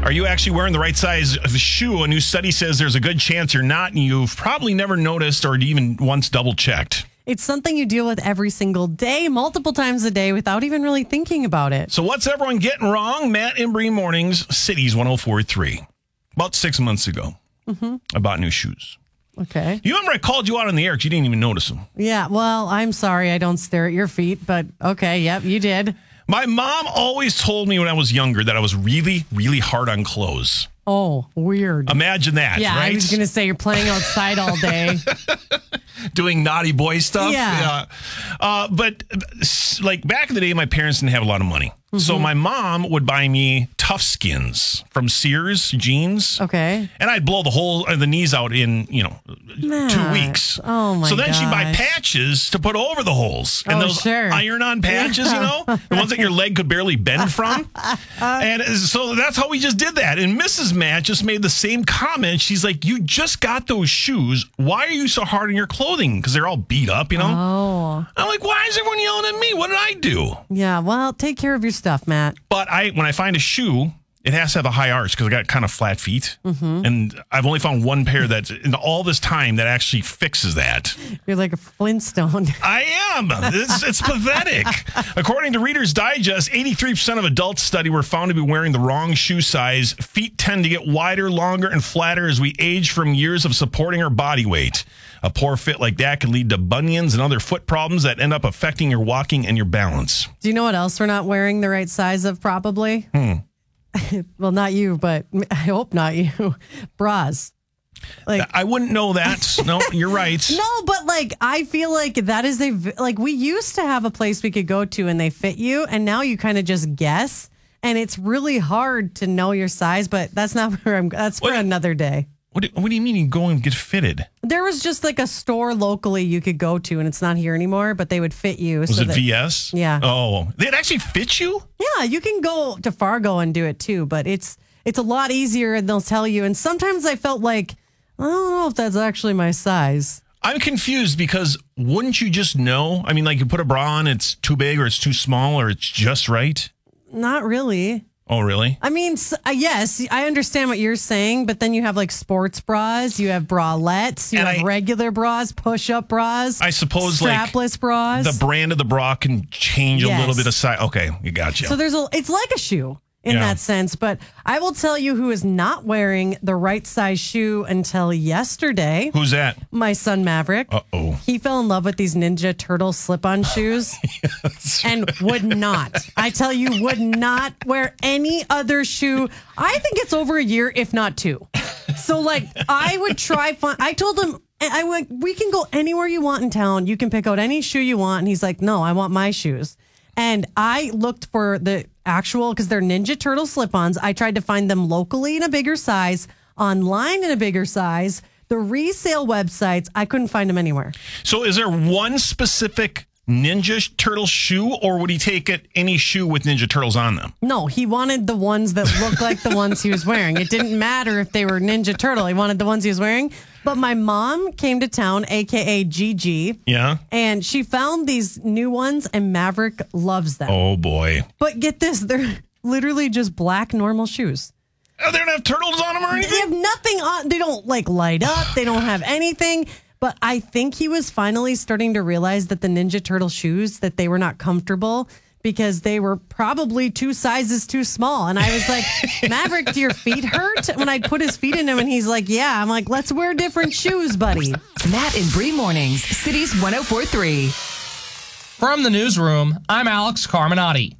Are you actually wearing the right size of the shoe? A new study says there's a good chance you're not, and you've probably never noticed or even once double-checked. It's something you deal with every single day, multiple times a day, without even really thinking about it. So what's everyone getting wrong? Matt and Bree Mornings, Cities 104.3. About 6 months ago, I bought new shoes. Okay. You remember I called you out on the air because you didn't even notice them. Yeah, well, I'm sorry I don't stare at your feet, but okay, yep, you did. My mom always told me when I was younger that I was really, really hard on clothes. Oh, weird. Imagine that, Yeah, right? I was going to say you're playing outside all day. Doing naughty boy stuff. Yeah. But like back in the day, my parents didn't have a lot of money. So my mom would buy me Tough Skins from Sears jeans. Okay. And I'd blow the knees out in, 2 weeks. Oh, my So then she'd buy gosh. patches to put over the holes. And Oh, those sure. iron-on patches, the ones that your leg could barely bend from. And so that's how we just did that. And Mrs. Matt just made the same comment. She's like, you just got those shoes. Why are you so hard on your clothing? Because they're all beat up, Oh. I'm like, why is everyone yelling at me? What did I do? Yeah, well, take care of your stuff, Matt. But when I find a shoe, it has to have a high arch because I got kind of flat feet. And I've only found one pair that in all this time that actually fixes that. You're like a Flintstone. I am. It's pathetic. According to Reader's Digest, 83% of adults studied were found to be wearing the wrong shoe size. Feet tend to get wider, longer, and flatter as we age from years of supporting our body weight. A poor fit like that can lead to bunions and other foot problems that end up affecting your walking and your balance. Do you know what else we're not wearing the right size of, probably? Well, not you, but I hope not you. Bras. Like, I wouldn't know that. No, you're right. no, but I feel like that is we used to have a place we could go to and they fit you, and now you kind of just guess, and it's really hard to know your size, but that's not where that's for another day. What do you mean you go and get fitted? There was just a store locally you could go to, and it's not here anymore, but they would fit you. Was it VS? Yeah. Oh, they'd actually fit you? Yeah, you can go to Fargo and do it too, but it's a lot easier, and they'll tell you. And sometimes I felt like, I don't know if that's actually my size. I'm confused because wouldn't you just know? I mean, you put a bra on, it's too big or it's too small or it's just right? Not really. Oh, really? I mean, yes, I understand what you're saying, but then you have sports bras, you have bralettes, you have regular bras, push-up bras. I suppose strapless bras. The brand of the bra can change a little bit of size. Okay, you got you. So it's like a shoe in that sense, but I will tell you who is not wearing the right size shoe until yesterday. Who's that? My son Maverick. Uh-oh. He fell in love with these Ninja Turtle slip-on shoes and would not. I tell you, would not wear any other shoe. I think it's over a year, if not 2. So I would try. I told him, we can go anywhere you want in town. You can pick out any shoe you want. And he's like, no, I want my shoes. And I looked for the actual, because they're Ninja Turtle slip-ons. I tried to find them locally in a bigger size, online in a bigger size. The resale websites, I couldn't find them anywhere. So is there one specific Ninja Turtle shoe, or would he take any shoe with Ninja Turtles on them? No, he wanted the ones that looked like the ones he was wearing. It didn't matter if they were Ninja Turtle. He wanted the ones he was wearing. But my mom came to town, a.k.a. Gigi. Yeah. And she found these new ones, and Maverick loves them. Oh, boy. But get this, they're literally just black normal shoes. Oh, they don't have turtles on them or anything? They have nothing on. They don't light up. They don't have anything. But I think he was finally starting to realize that the Ninja Turtle shoes, that they were not comfortable because they were probably 2 sizes too small. And I was like, Maverick, do your feet hurt? When I put his feet in them, and he's like, yeah. I'm like, let's wear different shoes, buddy. Matt and Bree Mornings, Cities 104.3. From the newsroom, I'm Alex Carminati.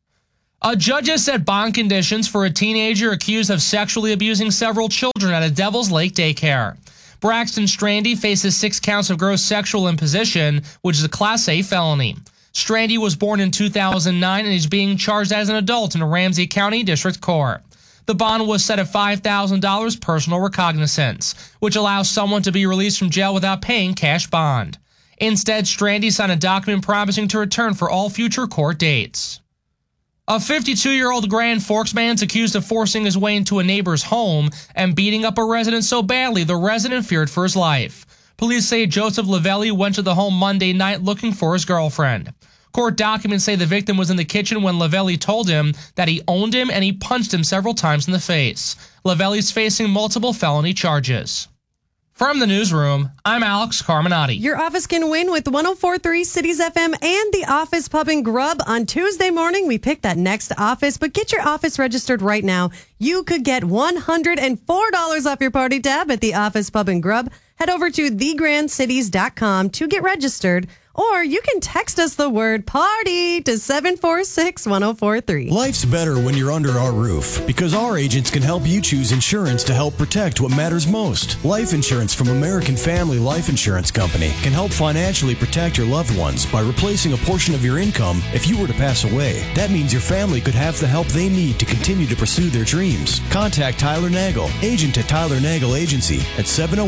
A judge has set bond conditions for a teenager accused of sexually abusing several children at a Devil's Lake daycare. Braxton Strandy faces 6 counts of gross sexual imposition, which is a Class A felony. Strandy was born in 2009 and is being charged as an adult in Ramsey County District Court. The bond was set at $5,000 personal recognizance, which allows someone to be released from jail without paying cash bond. Instead, Strandy signed a document promising to return for all future court dates. A 52-year-old Grand Forks man is accused of forcing his way into a neighbor's home and beating up a resident so badly the resident feared for his life. Police say Joseph Lavelli went to the home Monday night looking for his girlfriend. Court documents say the victim was in the kitchen when Lavelli told him that he owned him and he punched him several times in the face. Lavelli's facing multiple felony charges. From the newsroom, I'm Alex Carminati. Your office can win with 104.3 Cities FM and the Office Pub and Grub. On Tuesday morning, we pick that next office, but get your office registered right now. You could get $104 off your party tab at the Office Pub and Grub. Head over to thegrandcities.com to get registered, or you can text us the word party to 746-1043. Life's better when you're under our roof because our agents can help you choose insurance to help protect what matters most. Life insurance from American Family Life Insurance Company can help financially protect your loved ones by replacing a portion of your income if you were to pass away. That means your family could have the help they need to continue to pursue their dreams. Contact Tyler Nagel, agent at Tyler Nagel Agency at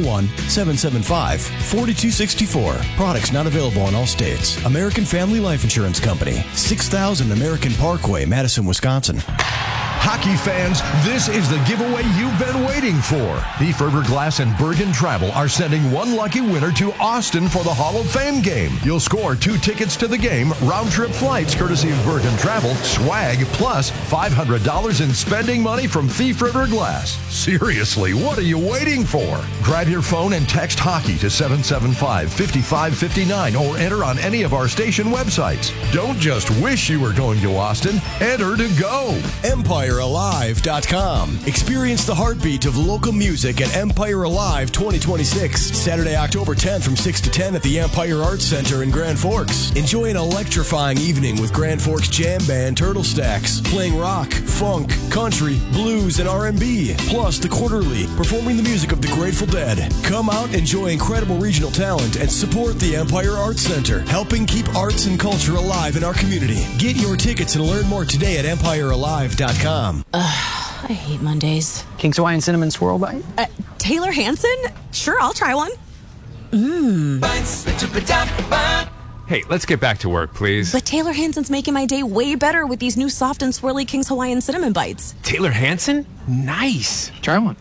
701-775-4264. Products not available in all states. American Family Life Insurance Company, 6000 American Parkway, Madison, Wisconsin. Hockey fans, this is the giveaway you've been waiting for. Thief River Glass and Bergen Travel are sending one lucky winner to Austin for the Hall of Fame game. You'll score 2 tickets to the game, round-trip flights courtesy of Bergen Travel, swag, plus $500 in spending money from Thief River Glass. Seriously, what are you waiting for? Grab your phone and text hockey to 775-5559 or enter on any of our station websites. Don't just wish you were going to Austin. Enter to go. EmpireAlive.com. Experience the heartbeat of local music at Empire Alive 2026. Saturday, October 10th from 6 to 10 at the Empire Arts Center in Grand Forks. Enjoy an electrifying evening with Grand Forks Jam Band Turtle Stacks, playing rock, funk, country, blues, and R&B. Plus, The Quarterly, performing the music of the Grateful Dead. Come out, enjoy incredible regional talent, and support the Empire Arts Center, helping keep arts and culture alive in our community. Get your tickets and learn more today at EmpireAlive.com. I hate Mondays. King's Hawaiian Cinnamon Swirl Bite? Taylor Hanson? Sure, I'll try one. Hey, let's get back to work, please. But Taylor Hanson's making my day way better with these new soft and swirly King's Hawaiian Cinnamon Bites. Taylor Hanson? Nice. Try one.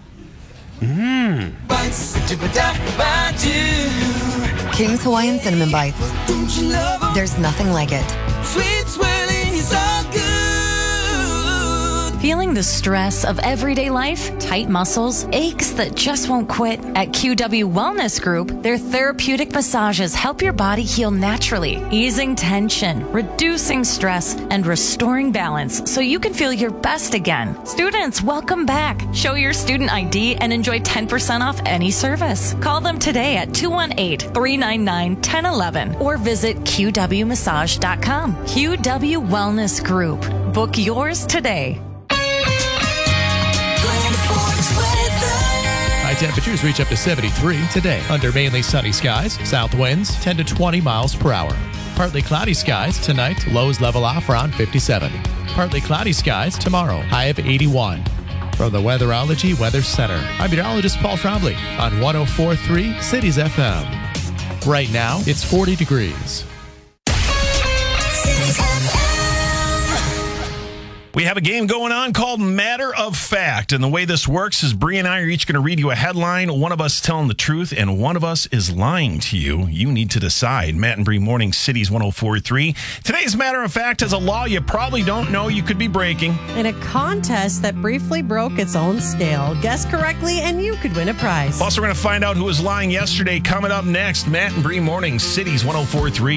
King's Hawaiian Cinnamon Bites. There's nothing like it. Sweet swirling is all good. Feeling the stress of everyday life, tight muscles, aches that just won't quit? At QW Wellness Group, their therapeutic massages help your body heal naturally, easing tension, reducing stress, and restoring balance so you can feel your best again. Students, welcome back. Show your student ID and enjoy 10% off any service. Call them today at 218-399-1011 or visit QWmassage.com. QW Wellness Group. Book yours today. High temperatures reach up to 73 today under mainly sunny skies. South winds 10 to 20 miles per hour. Partly cloudy skies tonight. Lows level off around 57. Partly cloudy skies tomorrow. High of 81. From the Weatherology Weather Center, I'm meteorologist Paul Trombley on 104.3 Cities FM. Right now, it's 40 degrees. We have a game going on called Matter of Fact. And the way this works is Bree and I are each going to read you a headline. One of us telling the truth and one of us is lying to you. You need to decide. Matt and Bree Morning Cities 104.3. Today's Matter of Fact is a law you probably don't know you could be breaking. In a contest that briefly broke its own scale. Guess correctly and you could win a prize. Plus, we're going to find out who was lying yesterday. Coming up next, Matt and Bree Morning Cities 104.3.